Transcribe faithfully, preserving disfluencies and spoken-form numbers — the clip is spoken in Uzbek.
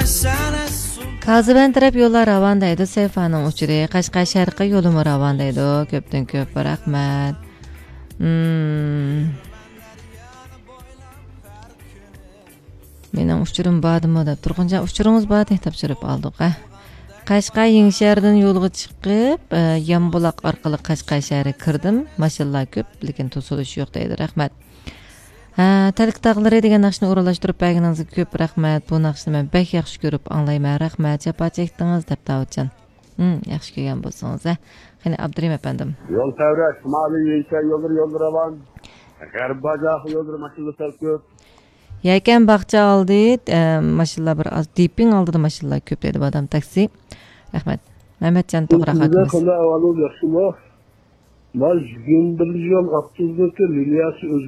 Kaziben taraf yollar ravandaydı. Seyfanın uçuri. Qashqai sharqqa yo'lum ravandaydı. Köpden köp rahmat. Hmm. Mening uçurum badımı da. Turg'unjon uçurumuz badi topshirib oldik. Qashqai Yengshahridan yo'lga chiqib, Yambulaq orqali Qashqai shahriga kirdim. Mashallah ko'p, lekin to'silish yo'q deydi. Rahmat. Ha, Talik tog'lari degan naqshni o'ralashtirib berganingizga ko'p rahmat. Bu naqshni men bek yaxshi ko'rib anglayman. Rahmat. Jafo chekdingiz deb Davudjon. Hmm, yaxshi ko'rgan bo'lsangiz, ha. Qani Abdurim efendim. Yo'l tavra, Shimoliy Yengshahar yo'llar yo'llar ravon. G'arb bazoq yo'llar mashallah ko'p. Yakan baqcha oldi, mashallah bir az diping oldi mashallah ko'p dedi bu odam taksi. Rahmat. Mehmetjon To'g'ra hakimiz. Xudo xolab yaxshi bo'l. Biz Gündüz yo'l otuz metre liniyasi